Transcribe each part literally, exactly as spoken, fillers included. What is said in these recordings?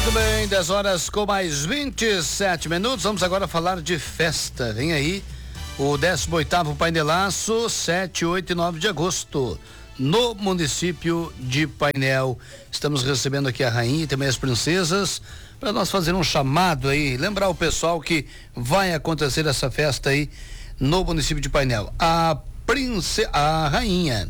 Muito bem, dez horas com mais vinte e sete minutos. Vamos agora falar de festa. Vem aí o décimo oitavo Painelaço, sete, oito e nove de agosto, no município de Painel. Estamos recebendo aqui a rainha e também as princesas para nós fazer um chamado aí, lembrar o pessoal que vai acontecer essa festa aí no município de Painel. A prince, a rainha,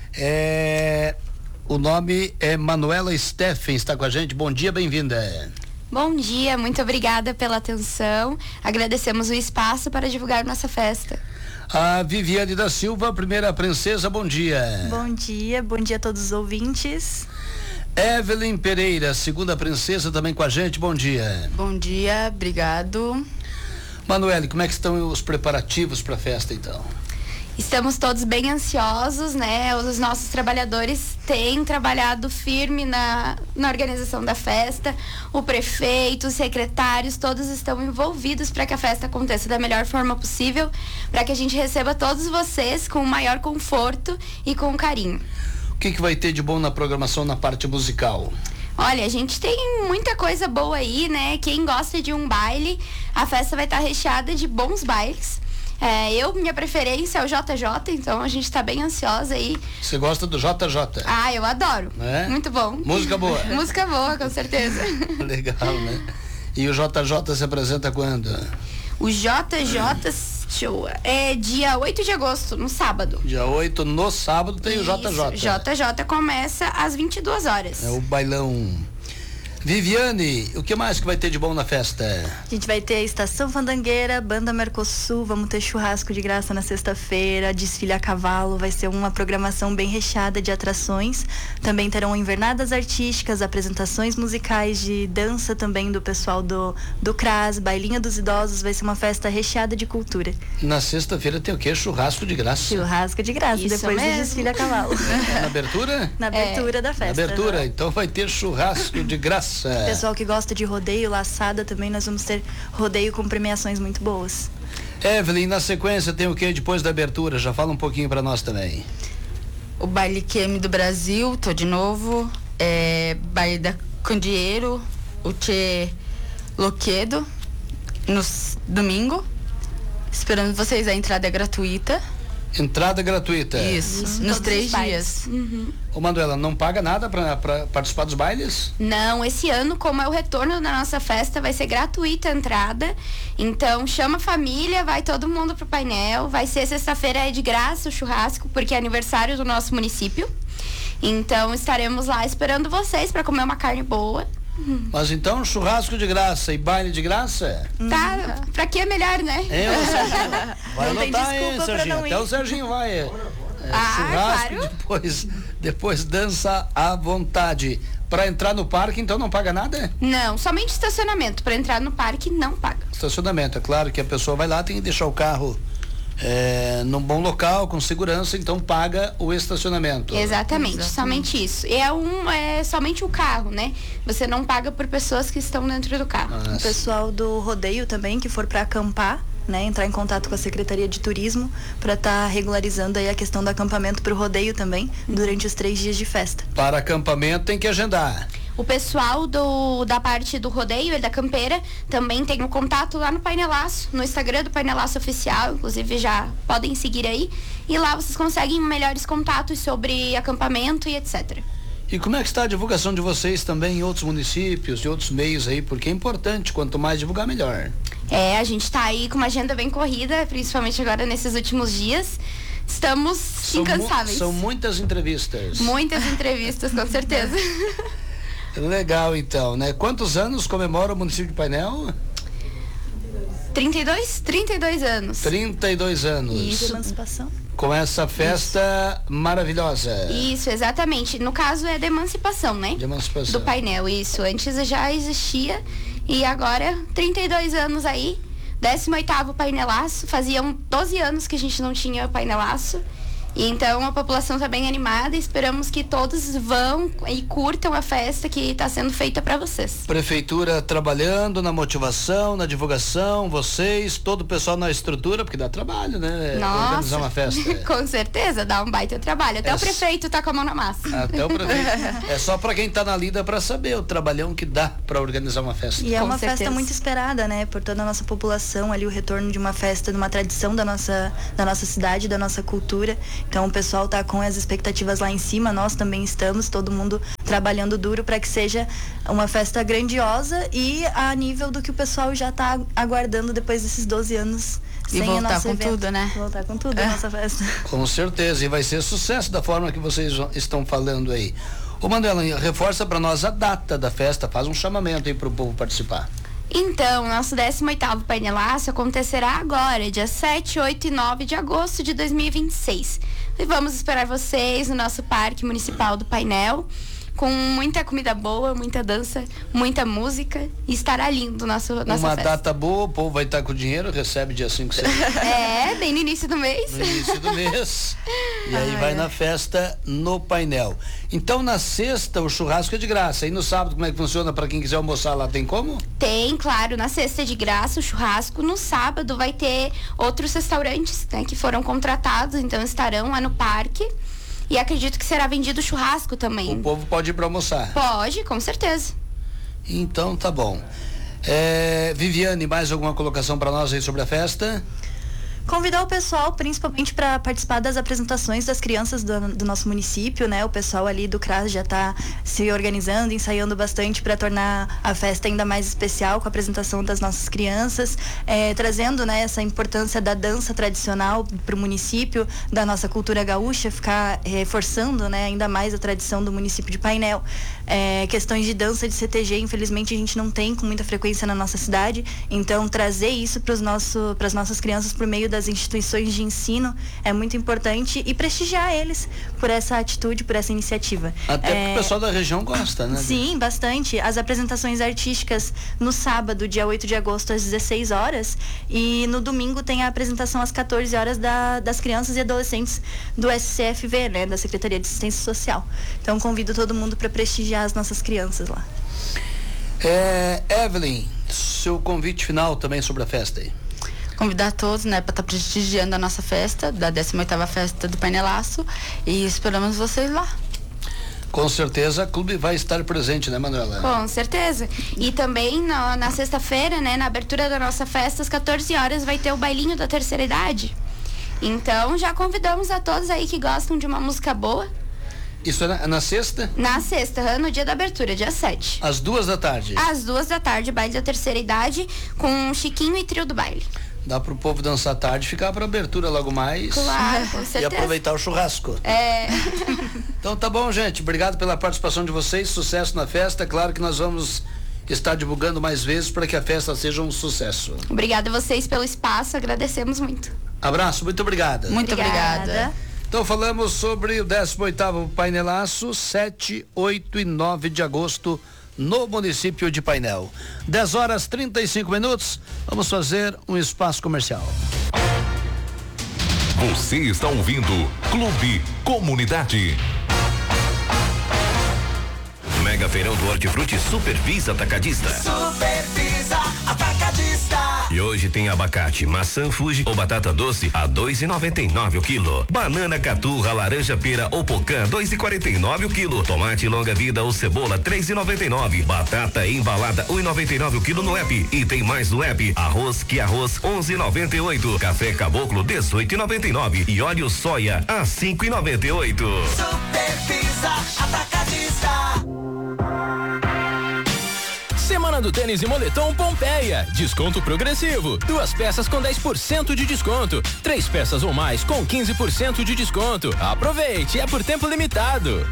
é, o nome é Manuela Steffen, está com a gente. Bom dia, bem-vinda. Bom dia, muito obrigada pela atenção. Agradecemos o espaço para divulgar nossa festa. A Viviane da Silva, primeira princesa, bom dia. Bom dia, bom dia a todos os ouvintes. Evelyn Pereira, segunda princesa, também com a gente, bom dia. Bom dia, obrigado. Manuele, como é que estão os preparativos para a festa então? Estamos todos bem ansiosos, né? Os nossos trabalhadores têm trabalhado firme na, na organização da festa. O prefeito, os secretários, todos estão envolvidos para que a festa aconteça da melhor forma possível, para que a gente receba todos vocês com o maior conforto e com carinho. O que, que vai ter de bom na programação na parte musical? Olha, a gente tem muita coisa boa aí, né? Quem gosta de um baile, a festa vai estar recheada de bons bailes. É, eu, minha preferência é o J J, então a gente está bem ansiosa aí. Você gosta do J J? Ah, eu adoro. É? Muito bom. Música boa? Música boa, com certeza. Legal, né? E o J J se apresenta quando? O J J Show é dia oito de agosto, no sábado. Dia oito, no sábado, tem Isso, o J J. J J começa às vinte e duas horas. É o bailão. Viviane, o que mais que vai ter de bom na festa? A gente vai ter a Estação Fandangueira, Banda Mercosul, vamos ter churrasco de graça na sexta-feira, desfile a cavalo, vai ser uma programação bem recheada de atrações. Também terão invernadas artísticas, apresentações musicais de dança também do pessoal do, do C R A S, bailinha dos idosos, vai ser uma festa recheada de cultura. Na sexta-feira tem o quê? Churrasco de graça. Churrasco de graça, Isso depois mesmo. do desfile a cavalo. Na abertura? Na abertura é. da festa. Na abertura, então vai ter churrasco de graça. Pessoal que gosta de rodeio, laçada também, nós vamos ter rodeio com premiações muito boas. Evelyn, na sequência tem o que depois da abertura? Já fala um pouquinho pra nós também. O baile Q M do Brasil, tô de novo. É, baile da Candeeiro, o Tchê Loquedo, no s- domingo. Esperando vocês, a entrada é gratuita. Entrada gratuita. Isso, Isso, nos todos três os bailes. dias. Uhum. Ô Manuela, não paga nada pra, pra participar dos bailes? Não, esse ano, como é o retorno da nossa festa, vai ser gratuita a entrada. Então, chama a família, vai todo mundo pro painel. Vai ser sexta-feira, é de graça o churrasco, porque é aniversário do nosso município. Então, estaremos lá esperando vocês para comer uma carne boa. Mas então, churrasco de graça e baile de graça? Tá? Pra que é melhor, né? É, ô Serginho? Vai Não tem anotar, hein, desculpa pra Serginho? não ir. Até o Serginho vai. É, Ah, churrasco, claro. depois, depois dança à vontade. Pra entrar no parque, então não paga nada? Não, somente estacionamento. Para entrar no parque, não paga. Estacionamento, é claro que a pessoa vai lá, tem que deixar o carro é, num bom local, com segurança, então paga o estacionamento. Exatamente, Exatamente. somente isso. E é, um, é somente o carro, né? Você não paga por pessoas que estão dentro do carro. Ah, O pessoal do rodeio também, que for para acampar, né, entrar em contato com a Secretaria de Turismo para estar regularizando aí a questão do acampamento para o rodeio também, durante os três dias de festa. para acampamento tem que agendar. O pessoal do, da parte do rodeio e da campeira também tem um contato lá no Painelaço, no Instagram do Painelaço Oficial, inclusive já podem seguir aí. E lá vocês conseguem melhores contatos sobre acampamento e etcétera. E como é que está a divulgação de vocês também em outros municípios e outros meios aí? Porque é importante, quanto mais divulgar, melhor. É, a gente tá aí com uma agenda bem corrida, principalmente agora nesses últimos dias. Estamos São mu- incansáveis. São muitas entrevistas. Muitas entrevistas, com certeza. Legal, então, né? Quantos anos comemora o município de Painel? trinta e dois? trinta e dois anos. trinta e dois anos. Isso. Emancipação. Com essa festa maravilhosa. Isso, exatamente. No caso é da emancipação, né? De emancipação. Do painel, isso. Antes já existia e agora trinta e dois anos aí. décimo oitavo Painelaço. Faziam doze anos que a gente não tinha Painelaço. E então a população está bem animada e esperamos que todos vão e curtam a festa que está sendo feita para vocês. Prefeitura trabalhando na motivação, na divulgação, vocês, todo o pessoal na estrutura, porque dá trabalho, né? Nossa, organizar uma festa. Com certeza, dá um baita trabalho. Até é o prefeito tá com a mão na massa. Até o prefeito. É só para quem tá na lida para saber o trabalhão que dá para organizar uma festa. E é com uma certeza. festa muito esperada, né? Por toda a nossa população ali, o retorno de uma festa, de uma tradição da nossa, da nossa cidade, da nossa cultura. Então o pessoal tá com as expectativas lá em cima, nós também estamos, todo mundo trabalhando duro para que seja uma festa grandiosa e a nível do que o pessoal já tá aguardando depois desses doze anos. E sem voltar o nosso com evento. tudo, né? Voltar com tudo É. a nossa festa. Com certeza, e vai ser sucesso da forma que vocês estão falando aí. Ô Manuela, reforça para nós a data da festa, faz um chamamento aí para o povo participar. Então, nosso décimo oitavo Painelaço acontecerá agora, dia sete, oito e nove de agosto de dois mil e vinte e seis. E vamos esperar vocês no nosso Parque Municipal do Painel, com muita comida boa, muita dança, muita música, e estará lindo nosso, nossa Uma festa. data boa, o povo vai estar com dinheiro, recebe dia cinco, seis. É, bem no início do mês. No início do mês. E aí Ah, vai é. na festa no painel. Então na sexta o churrasco é de graça. E no sábado como é que funciona para quem quiser almoçar lá? Tem como? Tem, claro, na sexta é de graça o churrasco. No sábado vai ter outros restaurantes, né, que foram contratados, então estarão lá no parque. E acredito que será vendido churrasco também. O povo pode ir para almoçar. Pode, com certeza. Então tá bom. É, Viviane, mais alguma colocação para nós aí sobre a festa? Convidar o pessoal, principalmente para participar das apresentações das crianças do, do nosso município, né? O pessoal ali do C R A S já está se organizando, ensaiando bastante para tornar a festa ainda mais especial com a apresentação das nossas crianças, é, trazendo, né, essa importância da dança tradicional para o município, da nossa cultura gaúcha, ficar reforçando, né, ainda mais a tradição do município de Painel. É, questões de dança de C T G, infelizmente a gente não tem com muita frequência na nossa cidade, então trazer isso para nosso, as nossas crianças por meio das instituições de ensino é muito importante e prestigiar eles por essa atitude, por essa iniciativa. Até é... porque o pessoal da região gosta, né? Sim, bastante. As apresentações artísticas no sábado, dia oito de agosto, às dezesseis horas, e no domingo tem a apresentação às quatorze horas da, das crianças e adolescentes do S C F V, né, da Secretaria de Assistência Social. Então convido todo mundo para prestigiar as nossas crianças lá. É, Evelyn, seu convite final também sobre a festa aí. Convidar todos, né, para estar tá prestigiando a nossa festa, da décima oitava festa do Painelaço, e esperamos vocês lá. Com certeza, o clube vai estar presente, né, Manuela? Com certeza. E também na, na sexta-feira, né, na abertura da nossa festa, às quatorze horas, vai ter o bailinho da terceira idade. Então, já convidamos a todos aí que gostam de uma música boa. Isso é na, na sexta? Na sexta, no dia da abertura, dia sete. Às duas da tarde. Às duas da tarde, baile da terceira idade, com Chiquinho e trio do baile. Dá pro povo dançar tarde e ficar pra abertura logo mais. Claro, com certeza. E aproveitar o churrasco. É. Então tá bom, gente. Obrigado pela participação de vocês. Sucesso na festa. Claro que nós vamos estar divulgando mais vezes para que a festa seja um sucesso. Obrigada a vocês pelo espaço, agradecemos muito. Abraço, muito obrigada. Muito Obrigada. obrigada. Então falamos sobre o décimo oitavo Painelaço, sete, oito e nove de agosto, no município de Painel. dez horas trinta e cinco minutos. Vamos fazer um espaço comercial. Você está ouvindo Clube Comunidade. Mega Feirão do Hortifruti Supervis Atacadista. Supervis Atacadista. E hoje tem abacate, maçã Fuji ou batata doce a dois e noventa e nove o quilo. Banana caturra, laranja pera ou pocã dois e quarenta e nove o quilo. Tomate longa vida ou cebola três e noventa e nove. Batata embalada um e noventa e nove o quilo no app. E tem mais no app. Arroz que arroz onze e noventa e oito. Café caboclo dezoito e noventa e nove. E óleo soia a cinco e noventa e oito. Supervis Atacadista. Semana do Tênis e Moletom Pompeia. Desconto progressivo. Duas peças com dez por cento de desconto. Três peças ou mais com quinze por cento de desconto. Aproveite, é por tempo limitado.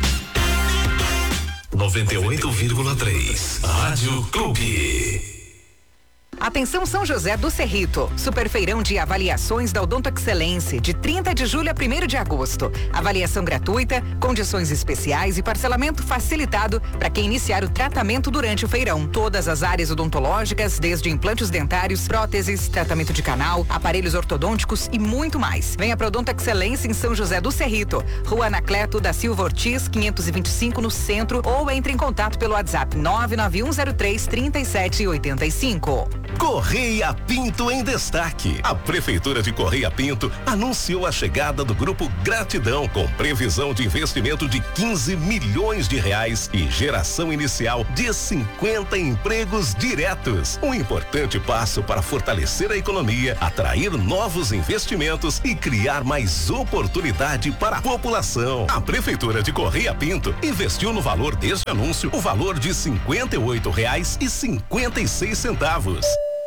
noventa e oito vírgula três. Rádio Clube. Atenção São José do Cerrito. Superfeirão de avaliações da Odonto Excelência, de trinta de julho a primeiro de agosto. Avaliação gratuita, condições especiais e parcelamento facilitado para quem iniciar o tratamento durante o feirão. Todas as áreas odontológicas, desde implantes dentários, próteses, tratamento de canal, aparelhos ortodônticos e muito mais. Venha para Odonto Excelência em São José do Cerrito, Rua Anacleto da Silva Ortiz, quinhentos e vinte e cinco, no centro, ou entre em contato pelo WhatsApp nove nove um zero três, trinta e sete oitenta e cinco. Correia Pinto em destaque. A Prefeitura de Correia Pinto anunciou a chegada do Grupo Gratidão, com previsão de investimento de quinze milhões de reais e geração inicial de cinquenta empregos diretos. Um importante passo para fortalecer a economia, atrair novos investimentos e criar mais oportunidade para a população. A Prefeitura de Correia Pinto investiu no valor deste anúncio o valor de cinquenta e oito reais e cinquenta e seis centavos.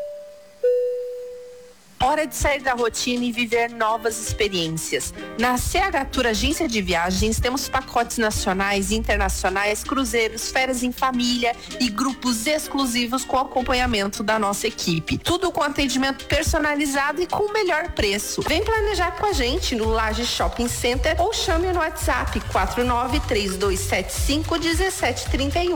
Hora de sair da rotina e viver novas experiências. Na C H Tour Agência de Viagens temos pacotes nacionais e internacionais, cruzeiros, férias em família e grupos exclusivos com acompanhamento da nossa equipe. Tudo com atendimento personalizado e com o melhor preço. Vem planejar com a gente no Laje Shopping Center ou chame no WhatsApp quatro nove três dois sete cinco um sete três um.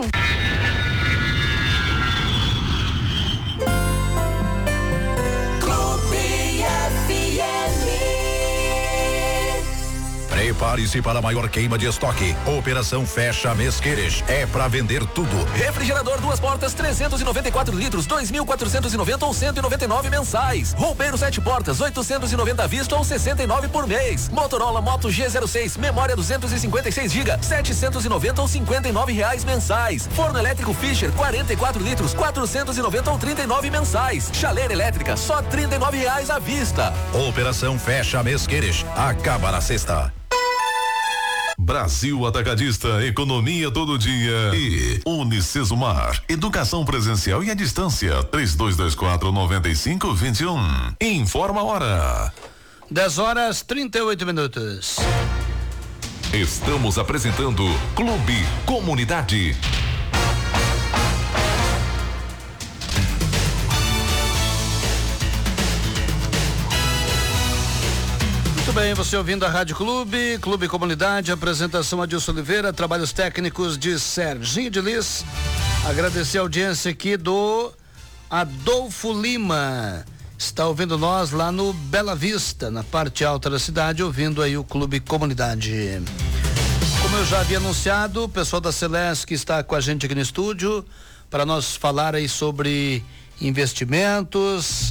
Prepare-se para a maior queima de estoque. Operação Fecha Mês Queires. É para vender tudo. Refrigerador duas portas trezentos e noventa e quatro litros, dois mil quatrocentos e noventa ou cento e noventa e nove mensais. Roupeiro sete portas, oitocentos e noventa à vista ou sessenta e nove por mês. Motorola Moto G zero seis, memória duzentos e cinquenta e seis gigas, setecentos e noventa ou cinquenta e nove reais mensais. Forno elétrico Fischer quarenta e quatro litros, quatrocentos e noventa ou trinta e nove mensais. Chaleira elétrica só trinta e nove reais à vista. Operação Fecha Mês Queires. Acaba na sexta. Brasil Atacadista, economia todo dia. E Unicesumar, educação presencial e à distância. três dois dois quatro, nove cinco dois um. Informa a hora. dez horas trinta e oito minutos. Estamos apresentando Clube Comunidade. Muito bem, você ouvindo a Rádio Clube, Clube Comunidade, apresentação Adilson Oliveira, trabalhos técnicos de Serginho de Lis. Agradecer a audiência aqui do Adolfo Lima. Está ouvindo nós lá no Bela Vista, na parte alta da cidade, ouvindo aí o Clube Comunidade. Como eu já havia anunciado, o pessoal da Celesc está com a gente aqui no estúdio para nós falar aí sobre investimentos.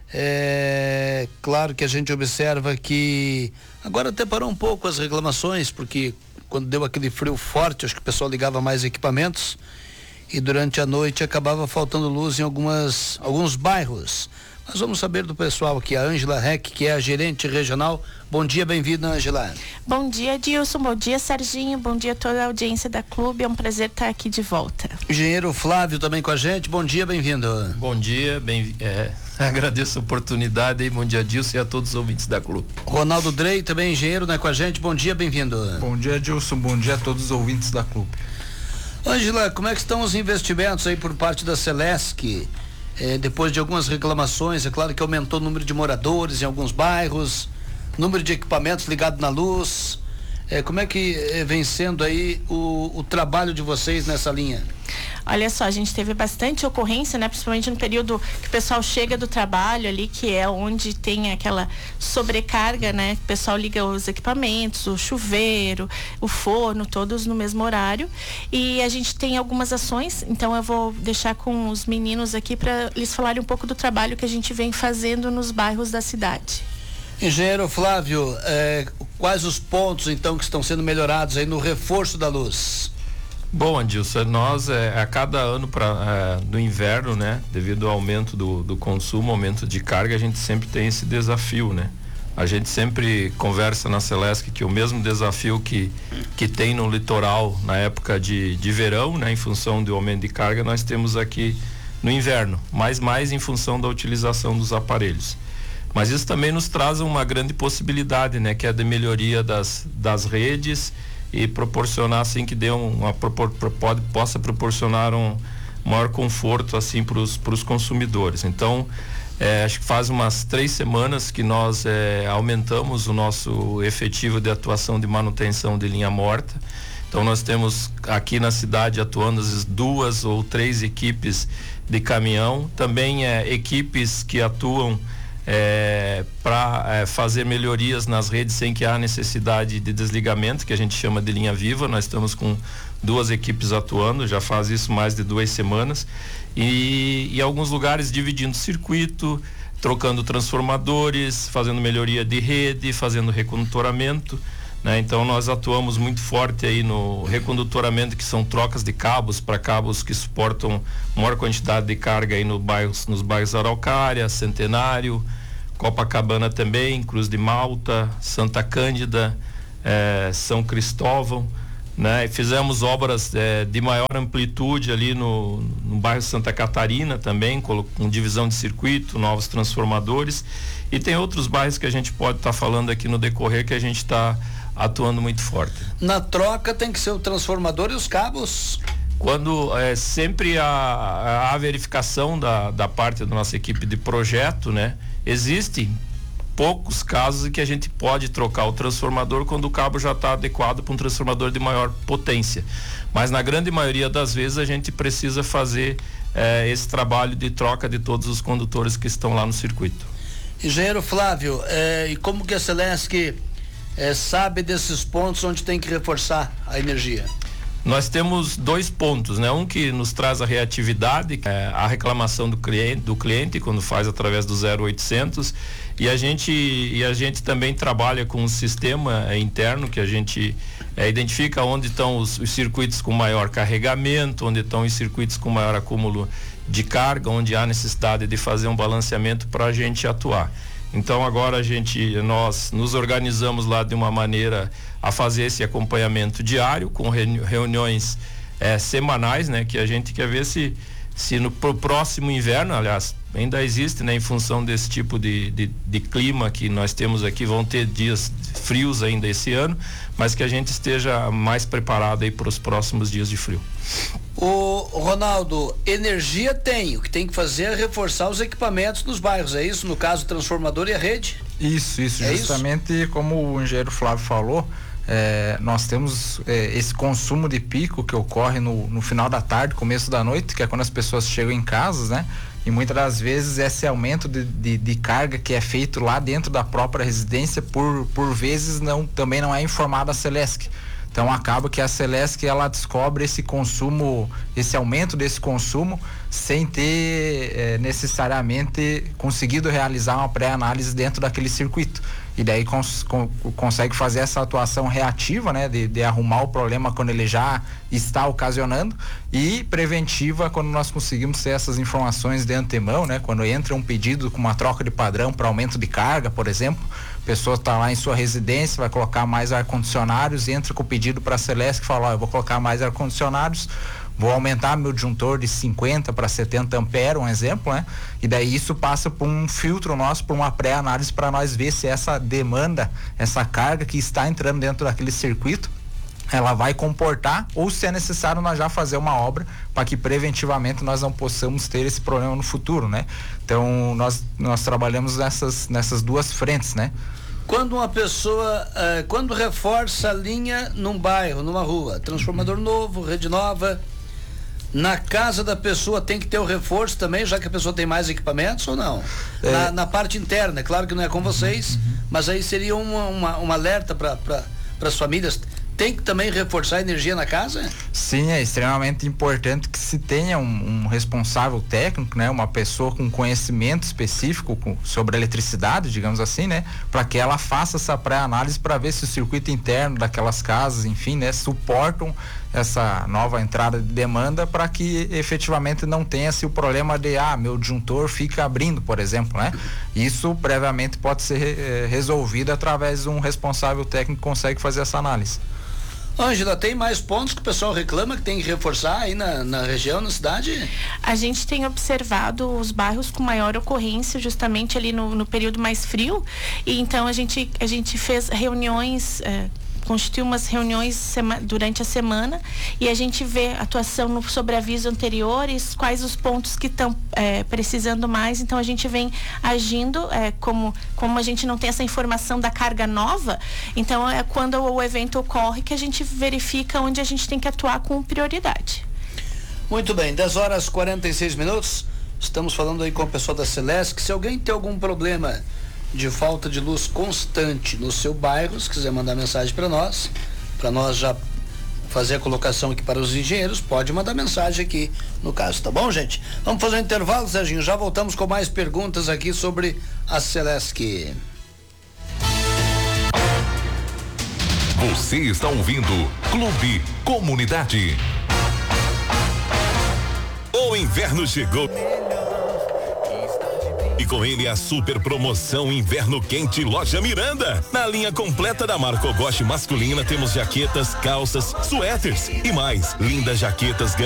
É claro que a gente observa que agora até parou um pouco as reclamações, porque quando deu aquele frio forte, acho que o pessoal ligava mais equipamentos e durante a noite acabava faltando luz em algumas, alguns bairros. Mas vamos saber do pessoal aqui, a Ângela Reck, que é a gerente regional. Bom dia, bem-vinda, Ângela. Bom dia, Dilson, bom dia, Serginho, bom dia a toda a audiência da Clube, é um prazer estar aqui de volta. Engenheiro Flávio também com a gente, bom dia, bem-vindo. Bom dia, bem, é, agradeço a oportunidade e bom dia, Dilson, e a todos os ouvintes da Clube. Ronaldo Drey, também engenheiro, né, com a gente, bom dia, bem-vindo. Bom dia, Dilson, bom dia a todos os ouvintes da Clube. Ângela, como é que estão os investimentos aí por parte da Celesc? É, depois de algumas reclamações, é claro que aumentou o número de moradores em alguns bairros, número de equipamentos ligados na luz. É, como é que é, vem sendo aí o, o trabalho de vocês nessa linha? Olha só, a gente teve bastante ocorrência, né? Principalmente no período que o pessoal chega do trabalho ali, que é onde tem aquela sobrecarga, né? O pessoal liga os equipamentos, o chuveiro, o forno, todos no mesmo horário. E a gente tem algumas ações, então eu vou deixar com os meninos aqui para eles falarem um pouco do trabalho que a gente vem fazendo nos bairros da cidade. Engenheiro Flávio, eh, quais os pontos então que estão sendo melhorados aí no reforço da luz? Bom, Adilson, nós é, a cada ano pra, é, do inverno, né, devido ao aumento do, do consumo, aumento de carga, a gente sempre tem esse desafio, né? A gente sempre conversa na Celesc que o mesmo desafio que, que tem no litoral na época de, de verão, né, em função do aumento de carga, nós temos aqui no inverno, mas mais em função da utilização dos aparelhos. Mas isso também nos traz uma grande possibilidade, né, que é a de melhoria das, das redes e proporcionar assim que dê um, uma, propor, pode, possa proporcionar um, maior conforto assim para os consumidores. Então, é, acho que faz umas três semanas que nós é, aumentamos o nosso efetivo de atuação de manutenção de linha morta. Então nós temos aqui na cidade atuando as duas ou três equipes de caminhão, também é, equipes que atuam é, para é, fazer melhorias nas redes sem que há necessidade de desligamento, que a gente chama de linha viva. Nós estamos com duas equipes atuando, já faz isso mais de duas semanas, e em alguns lugares dividindo circuito, trocando transformadores, fazendo melhoria de rede, fazendo recondutoramento, né? Então nós atuamos muito forte aí no recondutoramento, que são trocas de cabos para cabos que suportam maior quantidade de carga aí no bairros, nos bairros Araucária, Centenário, Copacabana também, Cruz de Malta, Santa Cândida, eh, São Cristóvão, né? E fizemos obras eh, de maior amplitude ali no, no bairro Santa Catarina também, com, com divisão de circuito, novos transformadores, e tem outros bairros que a gente pode estar tá falando aqui no decorrer que a gente está atuando muito forte. Na troca tem que ser o transformador e os cabos? Quando é sempre a, a verificação da, da parte da nossa equipe de projeto, né? Existem poucos casos em que a gente pode trocar o transformador quando o cabo já está adequado para um transformador de maior potência, mas na grande maioria das vezes a gente precisa fazer eh, esse trabalho de troca de todos os condutores que estão lá no circuito. Engenheiro Flávio, eh, e como que a Celesc eh, sabe desses pontos onde tem que reforçar a energia? Nós temos dois pontos, né? Um que nos traz a reatividade, é a reclamação do cliente, do cliente quando faz através do zero oitocentos, e a gente e a gente também trabalha com um sistema é, interno que a gente é, identifica onde estão os, os circuitos com maior carregamento, onde estão os circuitos com maior acúmulo de carga, onde há necessidade de fazer um balanceamento para a gente atuar. Então agora a gente, nós nos organizamos lá de uma maneira a fazer esse acompanhamento diário, com reuniões eh, semanais, né? Que a gente quer ver se, se no pro próximo inverno, aliás, ainda existe, né? Em função desse tipo de, de, de clima que nós temos aqui, vão ter dias frios ainda esse ano, mas que a gente esteja mais preparado aí para os próximos dias de frio. O Ronaldo, energia tem, o que tem que fazer é reforçar os equipamentos nos bairros, é isso? No caso, o transformador e a rede? Isso, isso, é justamente isso? Como o engenheiro Flávio falou, é, nós temos é, esse consumo de pico que ocorre no, no final da tarde, começo da noite, que é quando as pessoas chegam em casa, né? E muitas das vezes esse aumento de, de, de carga que é feito lá dentro da própria residência, por, por vezes não, também não é informada a Celesc. Então acaba que a Celesc ela descobre esse consumo, esse aumento desse consumo, sem ter eh, necessariamente conseguido realizar uma pré-análise dentro daquele circuito. E daí cons, con, consegue fazer essa atuação reativa, né? De, de arrumar o problema quando ele já está ocasionando, e preventiva quando nós conseguimos ter essas informações de antemão, né? Quando entra um pedido com uma troca de padrão para aumento de carga, por exemplo, a pessoa está lá em sua residência, vai colocar mais ar-condicionados, entra com o pedido para a Celesc, fala, ó, eu vou colocar mais ar-condicionados, vou aumentar meu disjuntor de cinquenta para setenta amperes, um exemplo, né? E daí isso passa por um filtro nosso, por uma pré-análise para nós ver se essa demanda, essa carga que está entrando dentro daquele circuito, ela vai comportar, ou se é necessário nós já fazer uma obra para que preventivamente nós não possamos ter esse problema no futuro, né? Então nós nós trabalhamos nessas nessas duas frentes, né? Quando uma pessoa, eh, quando reforça a linha num bairro, numa rua, transformador novo, rede nova, na casa da pessoa tem que ter o reforço também, já que a pessoa tem mais equipamentos, ou não? É. Na, na parte interna, é claro que não é com vocês, uhum. Mas aí seria uma, uma, um alerta para para as famílias. Tem que também reforçar a energia na casa? Sim, é extremamente importante que se tenha um, um responsável técnico, né? Uma pessoa com conhecimento específico com, sobre a eletricidade, digamos assim, né? Para que ela faça essa pré-análise para ver se o circuito interno daquelas casas, enfim, né? Suportam essa nova entrada de demanda, para que efetivamente não tenha-se o problema de, ah, meu disjuntor fica abrindo, por exemplo, né? Isso previamente pode ser eh, resolvido através de um responsável técnico que consegue fazer essa análise. Ângela, tem mais pontos que o pessoal reclama que tem que reforçar aí na, na região, na cidade? A gente tem observado os bairros com maior ocorrência justamente ali no, no período mais frio, e então a gente, a gente fez reuniões eh, constitui umas reuniões sema, durante a semana e a gente vê a atuação no sobreaviso anteriores, quais os pontos que estão é, precisando mais, então a gente vem agindo, é, como, como a gente não tem essa informação da carga nova, então é quando o evento ocorre que a gente verifica onde a gente tem que atuar com prioridade. Muito bem, dez horas e quarenta e seis minutos, estamos falando aí com o pessoal da Celesc. Se alguém tem algum problema de falta de luz constante no seu bairro, se quiser mandar mensagem para nós, para nós já fazer a colocação aqui para os engenheiros, pode mandar mensagem aqui no caso, tá bom, gente? Vamos fazer um intervalo, Serginho, já voltamos com mais perguntas aqui sobre a Celesc. Você está ouvindo Clube Comunidade. O inverno chegou. E com ele a super promoção Inverno Quente Loja Miranda. Na linha completa da marca Ogoshi masculina temos jaquetas, calças, suéteres e mais. Lindas jaquetas